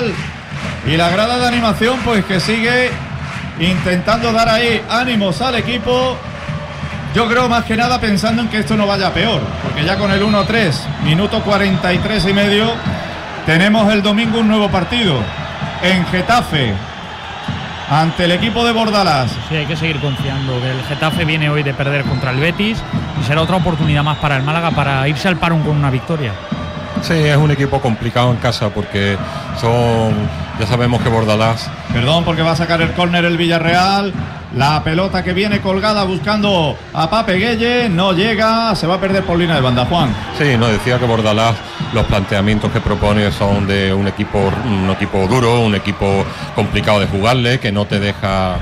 Villarreal y la grada de animación pues que sigue intentando dar ahí ánimos al equipo. Yo creo más que nada pensando en que esto no vaya a peor, porque ya con el 1-3, minuto 43 y medio, tenemos el domingo un nuevo partido en Getafe ante el equipo de Bordalás. Sí, hay que seguir confiando, que el Getafe viene hoy de perder contra el Betis y será otra oportunidad más para el Málaga para irse al parón con una victoria. Sí, es un equipo complicado en casa porque ya sabemos que Bordalás... Perdón, porque va a sacar el córner el Villarreal. La pelota que viene colgada buscando a Pape Gueye, no llega, se va a perder por línea de banda, Juan. Sí, no, decía que Bordalás, los planteamientos que propone son de un equipo duro, un equipo complicado de jugarle, que no te deja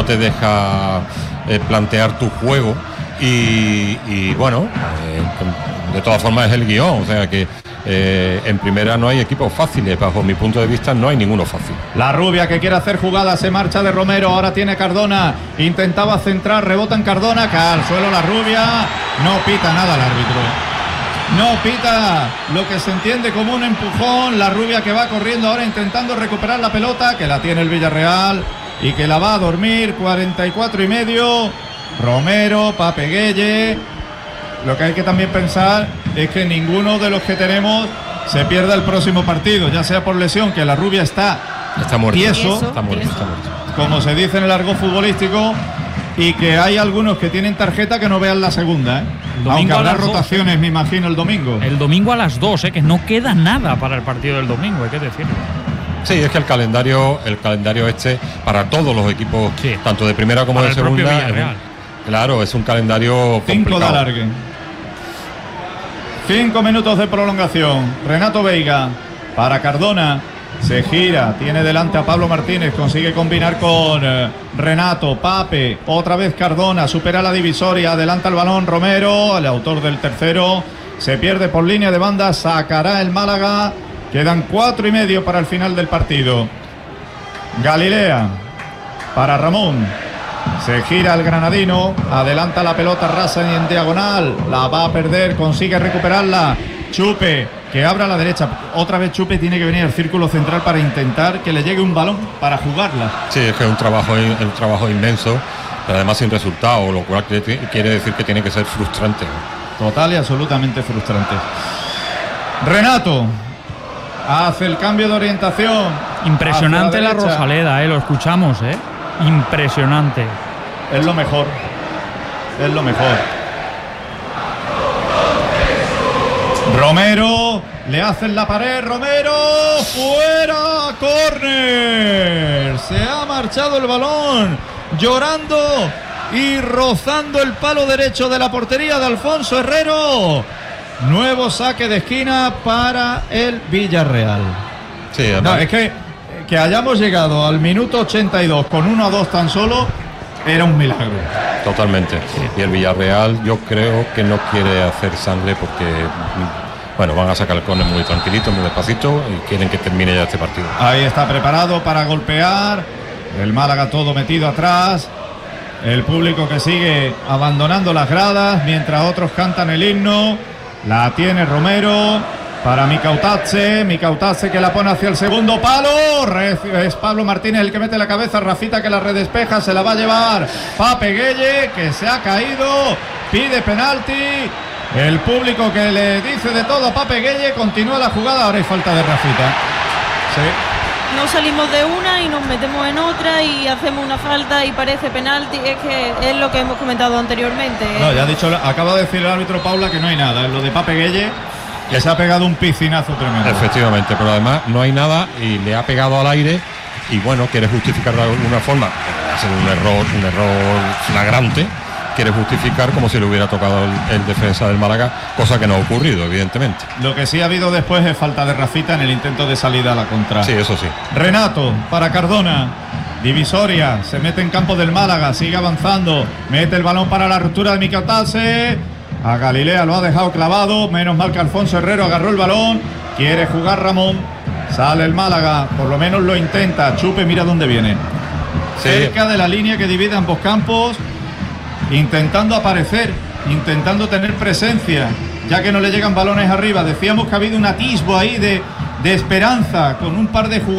plantear tu juego y bueno, de todas formas es el guión, o sea que en primera no hay equipos fáciles, bajo mi punto de vista no hay ninguno fácil. La rubia que quiere hacer jugada, se marcha de Romero, ahora tiene Cardona, intentaba centrar, rebota en Cardona, cae al suelo la rubia, no pita nada el árbitro, no pita lo que se entiende como un empujón. La rubia que va corriendo ahora intentando recuperar la pelota, que la tiene el Villarreal y que la va a dormir. 44 y medio, Romero, Pape Gueye. Lo que hay que también pensar es que ninguno de los que tenemos se pierda el próximo partido, ya sea por lesión, que la rubia está muerto, tieso, está muerto, como se dice en el argot futbolístico, y que hay algunos que tienen tarjeta que no vean la segunda, ¿eh? Aunque habrá rotaciones, me imagino, el domingo. El domingo a las 2, que no queda nada para el partido del domingo, hay que decirlo. Sí, es que el calendario este para todos los equipos, sí, tanto de primera como de segunda, claro, es un calendario 5 de alargue. 5 minutos de prolongación. Renato Veiga para Cardona, se gira, tiene delante a Pablo Martínez, consigue combinar con Renato, Pape, otra vez Cardona, supera la divisoria, adelanta el balón Romero, el autor del tercero, se pierde por línea de banda, sacará el Málaga. Quedan 4 y medio para el final del partido. Galilea para Ramón, se gira el granadino, adelanta la pelota rasa y en diagonal, la va a perder, consigue recuperarla Chupe, que abra a la derecha, otra vez Chupe tiene que venir al círculo central para intentar que le llegue un balón para jugarla. Sí, es que es un trabajo inmenso, pero además sin resultado, lo cual quiere decir que tiene que ser frustrante. Total y absolutamente frustrante. Renato hace el cambio de orientación. Impresionante la Rosaleda, lo escuchamos, impresionante. Es lo mejor. Romero, le hacen la pared, Romero, fuera, córner. Se ha marchado el balón, llorando y rozando el palo derecho de la portería de Alfonso Herrero. Nuevo saque de esquina para el Villarreal. Sí, no, es que hayamos llegado al minuto 82 con 1-2 tan solo, era un milagro. Totalmente. Y el Villarreal yo creo que no quiere hacer sangre porque, bueno, van a sacar el córner muy tranquilito, muy despacito y quieren que termine ya este partido. Ahí está preparado para golpear. El Málaga todo metido atrás. El público que sigue abandonando las gradas mientras otros cantan el himno. La tiene Romero para Micautazze que la pone hacia el segundo palo. Es Pablo Martínez el que mete la cabeza, Rafita que la redespeja, se la va a llevar Pape Gueye, que se ha caído, pide penalti. El público que le dice de todo a Pape Gueye, continúa la jugada, ahora hay falta de Rafita. Sí. No salimos de una y nos metemos en otra y hacemos una falta y parece penalti. Es que es lo que hemos comentado anteriormente. No, ya ha dicho, acaba de decir el árbitro Paula que no hay nada. En lo de Pape Gueye, que se ha pegado un piscinazo tremendo. Efectivamente, pero además no hay nada y le ha pegado al aire y bueno, quiere justificar de alguna forma. Ha sido un error flagrante. Quiere justificar como si le hubiera tocado el defensa del Málaga, cosa que no ha ocurrido, evidentemente. Lo que sí ha habido después es falta de Rafita en el intento de salida a la contra. Sí, eso sí. Renato para Cardona, divisoria, se mete en campo del Málaga, sigue avanzando, mete el balón para la ruptura de Micautazze. A Galilea lo ha dejado clavado, menos mal que Alfonso Herrero agarró el balón, quiere jugar Ramón, sale el Málaga, por lo menos lo intenta. Chupe, mira dónde viene, sí, cerca de la línea que divide ambos campos, intentando aparecer, intentando tener presencia, ya que no le llegan balones arriba. Decíamos que ha habido un atisbo ahí de esperanza con un par de jugadores.